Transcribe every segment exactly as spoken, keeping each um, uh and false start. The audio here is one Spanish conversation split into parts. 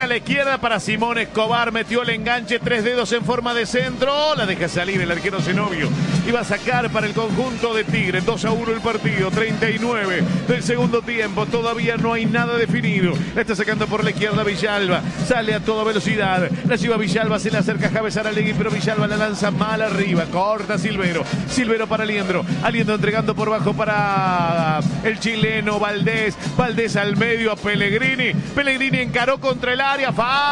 la izquierda para Simón Escobar. Metió el enganche, tres dedos en forma de centro. La deja salir el arquero Zenobio. Iba a sacar para el conjunto de Tigre. dos a uno el partido. treinta y nueve del segundo tiempo. Todavía no hay nada definido. La está sacando por la izquierda Villalba. Sale a toda velocidad. La lleva Villalba. Se le acerca Javes Aralegui, pero Villalba la lanza mal arriba. Corta Silvero. Silvero para Aliendro. Aliendro entregando por bajo para el chileno Valdés. Valdés al medio a Pellegrini. Pellegrini encaró contra el área.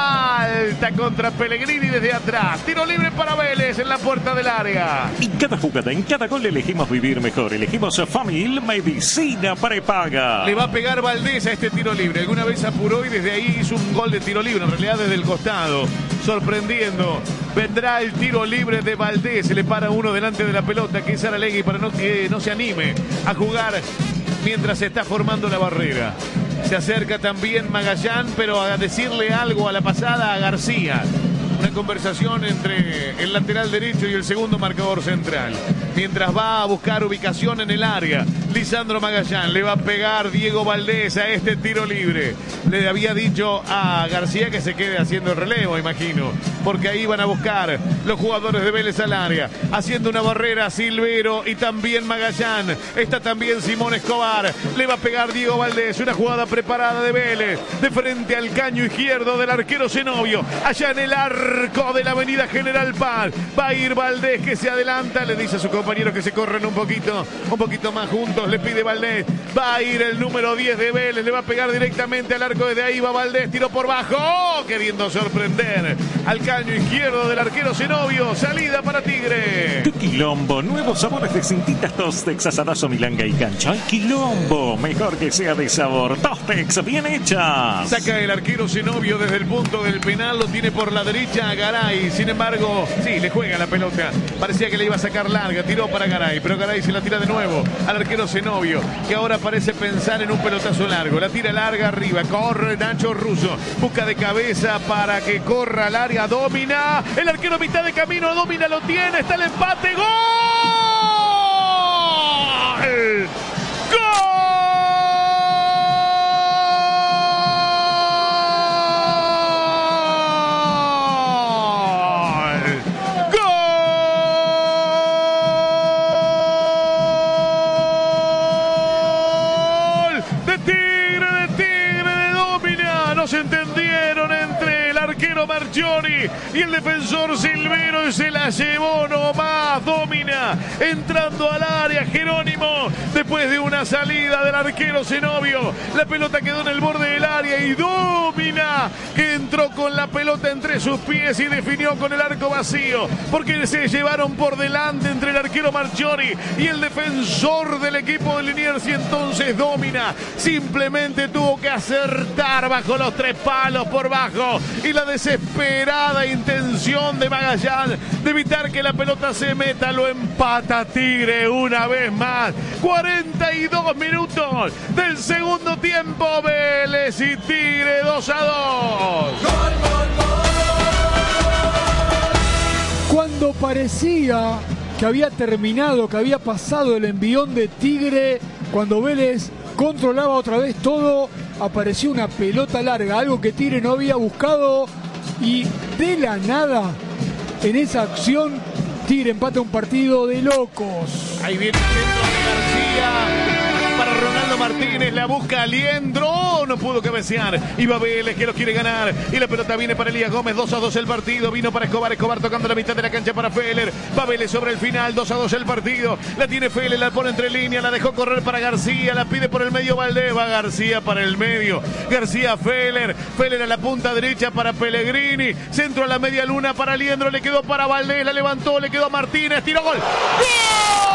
Falta contra Pellegrini desde atrás. Tiro libre para Vélez en la puerta del área. En cada jugada, en cada gol elegimos vivir mejor. Elegimos Famil Medicina Prepaga. Le va a pegar Valdés a este tiro libre. Alguna vez apuró y desde ahí hizo un gol de tiro libre. En realidad desde el costado. Sorprendiendo. Vendrá el tiro libre de Valdés. Se le para uno delante de la pelota, que es Aralegui, para no, que no se anime a jugar mientras se está formando la barrera. Se acerca también Magallán, pero a decirle algo a la pasada a García. Una conversación entre el lateral derecho y el segundo marcador central. Mientras va a buscar ubicación en el área, Lisandro Magallán le va a pegar Diego Valdés a este tiro libre. Le había dicho a García que se quede haciendo el relevo, imagino, porque ahí van a buscar los jugadores de Vélez al área. Haciendo una barrera Silvero y también Magallán. Está también Simón Escobar. Le va a pegar Diego Valdés. Una jugada preparada de Vélez. De frente al caño izquierdo del arquero Zenobio. Allá en el arco de la avenida General Paz. Va a ir Valdés, que se adelanta. Le dice a su compañero que se corren un poquito, un poquito más juntos. Le pide Valdés. Va a ir el número diez de Vélez. Le va a pegar directamente al arco. Desde ahí va Valdés. Tiró por bajo. Oh, queriendo sorprender al caño izquierdo del arquero Zenobio. Salida para Tigre. Tu Quilombo. Nuevos sabores de cintitas Tostex, asadazo, milanga y cancha. El Quilombo. Mejor que sea de sabor. Tostex bien hechas. Saca el arquero Zenobio desde el punto del penal. Lo tiene por la derecha a Garay. Sin embargo, sí, le juega la pelota. Parecía que le iba a sacar larga. Tiró para Garay. Pero Garay se la tira de nuevo al arquero Zenobio, que ahora parece pensar en un pelotazo largo. La tira larga arriba. Corre Nacho Russo. Busca de cabeza para que corra al área. Domina. El arquero a mitad de camino. Domina, lo tiene. Está el empate. ¡Gol! ¡Gol! Se entendieron entre el arquero Marchioni y el defensor Silvero y se la llevó nomás. Domina entrando al área Jerónimo después de una salida del arquero Zenobio. La pelota quedó en el borde del área y Domina, que entró con la pelota entre sus pies y definió con el arco vacío, porque se llevaron por delante entre el arquero Marchioni y el defensor del equipo de Liniers. Y entonces Domina simplemente tuvo que acertar bajo los tres palos por bajo, y la desesperada intención de Magallán de evitar que la pelota se meta lo empata Tigre una vez más. cuarenta y dos minutos del segundo tiempo. Vélez y Tigre dos a dos. Gol, gol, gol. Cuando parecía que había terminado, que había pasado el envión de Tigre, cuando Vélez controlaba otra vez todo, apareció una pelota larga, algo que Tigre no había buscado, y de la nada, en esa acción, Tigre empata un partido de locos. Ahí viene el centro de García para Ronaldo Martínez, la busca Aliendro, no pudo cabecear, iba Vélez, que lo quiere ganar, y la pelota viene para Elías Gómez. Dos a dos el partido, vino para Escobar, Escobar tocando la mitad de la cancha para Feller, va Vélez sobre el final. Dos a dos el partido, la tiene Feller, la pone entre líneas, la dejó correr para García, la pide por el medio Valdés, va García para el medio, García Feller, Feller a la punta derecha para Pellegrini, centro a la media luna para Aliendro, le quedó para Valdés, la levantó, le quedó a Martínez, tiró, gol. ¡Gol!